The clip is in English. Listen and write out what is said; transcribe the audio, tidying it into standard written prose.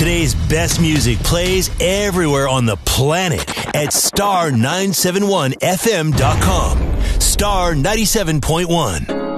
Today's best music plays everywhere on the planet at star971fm.com. Star 97.1.